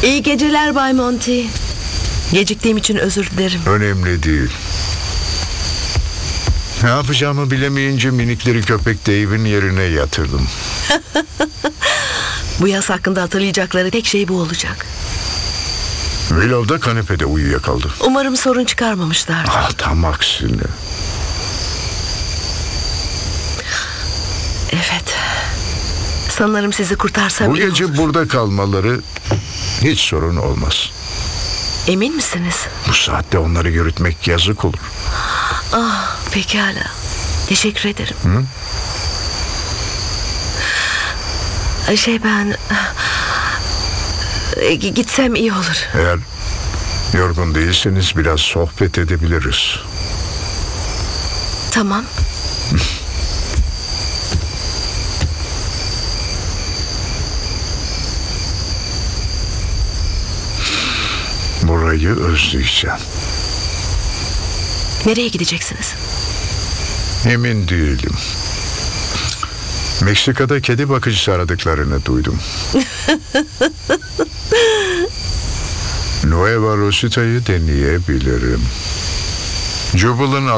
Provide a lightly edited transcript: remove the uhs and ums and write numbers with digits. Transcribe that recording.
İyi geceler Bay Monty. Geciktiğim için özür dilerim. Önemli değil. Ne yapacağımı bilemeyince minikleri köpek Dave'in yerine yatırdım. Bu yaz hakkında hatırlayacakları tek şey bu olacak. Willow da kanepede uyuyakaldı. Umarım sorun çıkarmamışlardır. Tam aksine. Evet. Sanırım sizi kurtarsam Bu iyi gece olur. burada kalmaları hiç sorun olmaz. Emin misiniz? Bu saatte onları yürütmek yazık olur. Pekala. Teşekkür ederim. Ben... Gitsem iyi olur. Eğer yorgun değilseniz biraz sohbet edebiliriz. Tamam. Burayı özleyeceğim. Nereye gideceksiniz? Emin değilim. Meksika'da kedi bakıcısı aradıklarını duydum. Nueva Rosita'yı deneyebilirim. Jubal'ın